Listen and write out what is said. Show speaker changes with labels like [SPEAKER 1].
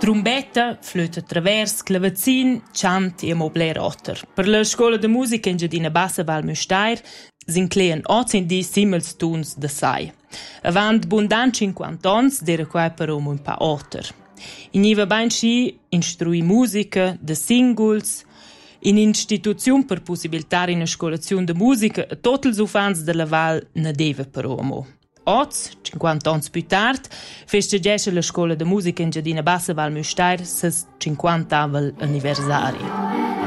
[SPEAKER 1] Trombetta, flöta travers, clavazin, chant e mobler otter. Per la scuola de musica in Giardina Bassa Val Müstair s'inclean 8 simmels tuns da sai. Avant bundan 50 ans d'era quai però un pa otter. Iniva bain schi instrui musica, de singles, in istituziun per possibilitar in scolazione de musica a tots els ufans de la Val ne deva però mo. Oz, 50 ans più tard, festegesce la scuola de musica in Giardina Bassa Val Müstair ses 50 anniversari.